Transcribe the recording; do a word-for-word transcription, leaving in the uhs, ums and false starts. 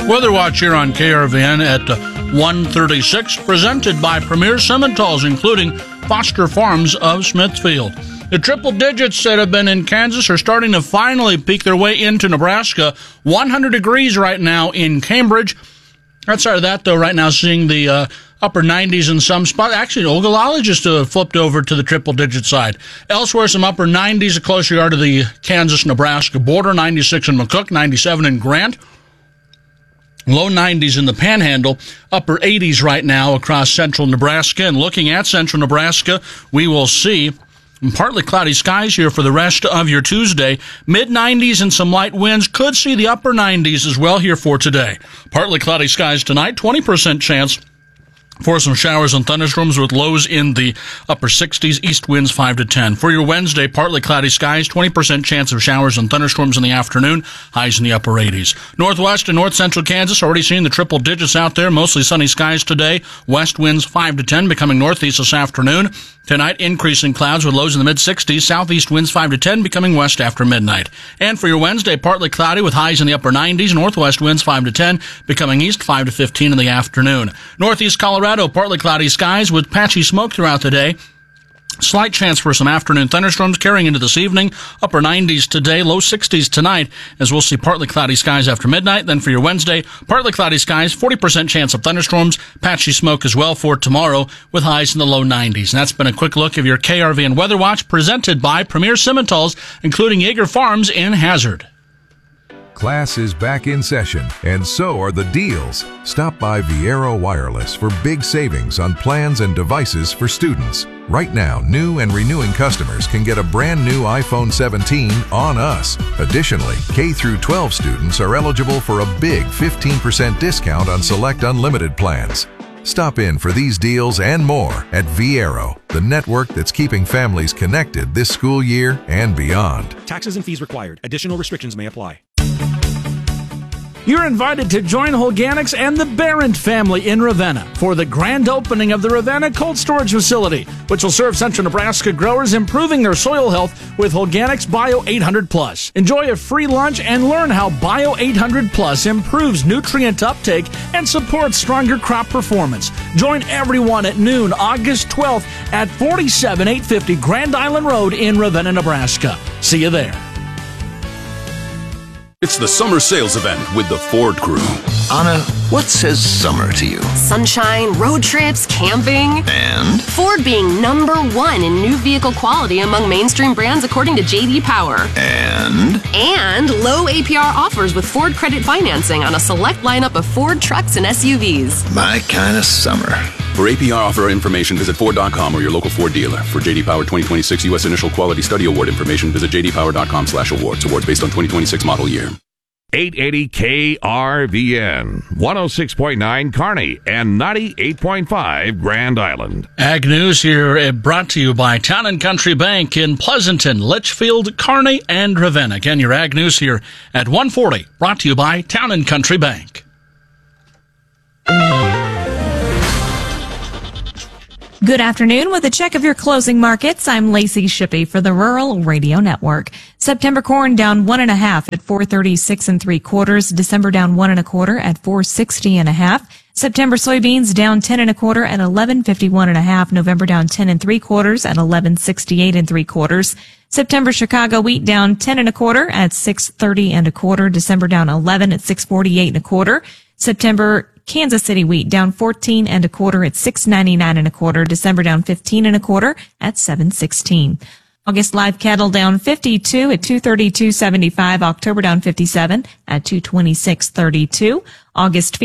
Weather Watch here on K R V N at one thirty-six, presented by Premier Simmentals, including Foster Farms of Smithfield. The triple digits that have been in Kansas are starting to finally peek their way into Nebraska. one hundred degrees right now in Cambridge. Outside of that, though, right now seeing the uh, upper nineties in some spots. Actually, Ogallala just uh, flipped over to the triple-digit side. Elsewhere, some upper nineties the closer you are to the Kansas-Nebraska border. ninety-six in McCook, ninety-seven in Grant. Low nineties in the Panhandle, upper eighties right now across central Nebraska. And looking at central Nebraska, we will see partly cloudy skies here for the rest of your Tuesday. mid nineties and some light winds. Could see the upper nineties as well here for today. Partly cloudy skies tonight, twenty percent chance for some showers and thunderstorms with lows in the upper sixties, east winds five to ten. For your Wednesday, partly cloudy skies, twenty percent chance of showers and thunderstorms in the afternoon, highs in the upper eighties. Northwest and north central Kansas, already seeing the triple digits out there, mostly sunny skies today. West winds five to ten, becoming northeast this afternoon. Tonight, increasing clouds with lows in the mid-sixties. Southeast winds five to ten, becoming west after midnight. And for your Wednesday, partly cloudy with highs in the upper nineties. Northwest winds five to ten, becoming east five to fifteen in the afternoon. Northeast Colorado, partly cloudy skies with patchy smoke throughout the day. Slight chance for some afternoon thunderstorms carrying into this evening. Upper nineties today, low sixties tonight, as we'll see partly cloudy skies after midnight. Then for your Wednesday, partly cloudy skies, forty percent chance of thunderstorms, patchy smoke as well for tomorrow with highs in the low nineties. And that's been a quick look of your K R V N Weather Watch presented by Premier Simmentals, including Yeager Farms in Hazard. Class is back in session, and so are the deals. Stop by Viero Wireless for big savings on plans and devices for students. Right now, new and renewing customers can get a brand new iPhone seventeen on us. Additionally, K through twelve students are eligible for a big fifteen percent discount on select unlimited plans. Stop in for these deals and more at Viero, the network that's keeping families connected this school year and beyond. Taxes and fees required. Additional restrictions may apply. You're invited to join Holganics and the Barron family in Ravenna for the grand opening of the Ravenna Cold Storage Facility, which will serve central Nebraska growers improving their soil health with Holganics Bio eight hundred plus. Enjoy a free lunch and learn how Bio eight hundred plus improves nutrient uptake and supports stronger crop performance. Join everyone at noon, August twelfth at forty-seven eight fifty Grand Island Road in Ravenna, Nebraska. See you there. It's the summer sales event with the Ford Crew. Anna, what says summer to you? Sunshine, road trips, camping. And? Ford being number one in new vehicle quality among mainstream brands according to J D Power. And? And low A P R offers with Ford credit financing on a select lineup of Ford trucks and S U Vs. My kind of summer. For A P R offer information, visit Ford dot com or your local Ford dealer. For J D Power twenty twenty-six U S Initial Quality Study Award information, visit J D Power dot com slash awards. Awards based on twenty twenty-six model year. eight eighty K R V N, one oh six point nine Kearney and ninety-eight point five Grand Island. Ag News here, brought to you by Town and Country Bank in Pleasanton, Litchfield, Kearney, and Ravenna. Again, your Ag News here at one forty, brought to you by Town and Country Bank. Good afternoon. With a check of your closing markets, I'm Lacey Shippey for the Rural Radio Network. September corn down one and a half at four thirty-six and three quarters. December down one and a quarter at four sixty and a half. September soybeans down ten and a quarter at eleven fifty-one and a half. November down ten and three quarters at eleven sixty-eight and three quarters. September Chicago wheat down ten and a quarter at six thirty and a quarter. December down eleven at six forty-eight and a quarter. September Kansas City wheat down fourteen and a quarter at six ninety-nine and a quarter. December down fifteen and a quarter at seven sixteen. August live cattle down fifty-two at two thirty-two seventy-five. October down fifty-seven at two twenty-six thirty-two. August